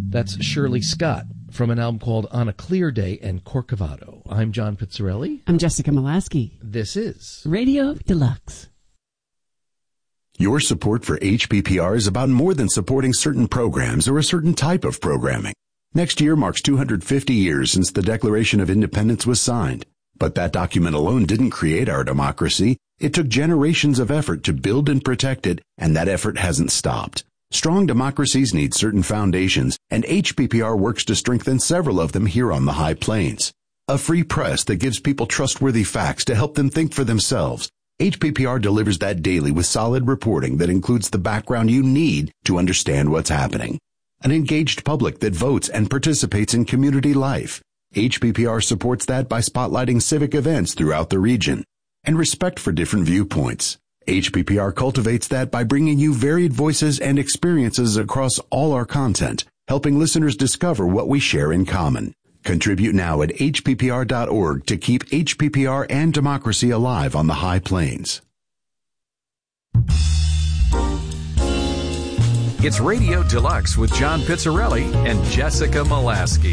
That's Shirley Scott from an album called On a Clear Day and Corcovado. I'm John Pizzarelli. I'm Jessica Molaski. This is Radio Deluxe. Your support for HPPR is about more than supporting certain programs or a certain type of programming. Next year marks 250 years since the Declaration of Independence was signed. But that document alone didn't create our democracy. It took generations of effort to build and protect it, and that effort hasn't stopped. Strong democracies need certain foundations, and HPPR works to strengthen several of them here on the High Plains. A free press that gives people trustworthy facts to help them think for themselves. HPPR delivers that daily with solid reporting that includes the background you need to understand what's happening. An engaged public that votes and participates in community life. HPPR supports that by spotlighting civic events throughout the region. And respect for different viewpoints. HPPR cultivates that by bringing you varied voices and experiences across all our content, helping listeners discover what we share in common. Contribute now at hppr.org to keep HPPR and democracy alive on the High Plains. It's Radio Deluxe with John Pizzarelli and Jessica Molaski.